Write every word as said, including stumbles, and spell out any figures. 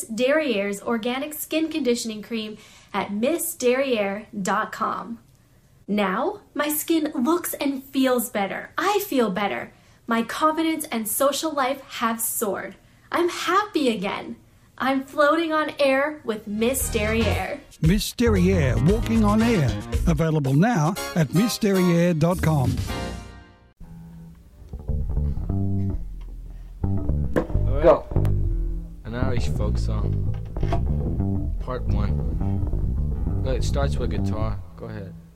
Derriere's Organic Skin Conditioning Cream at miss derriere dot com. Now, my skin looks and feels better. I feel better. My confidence and social life have soared. I'm happy again. I'm floating on air with Miss Derriere. Miss Derriere, walking on air. Available now at miss derriere dot com. All right. Go. An Irish folk song. Part one. It starts with guitar. Go ahead.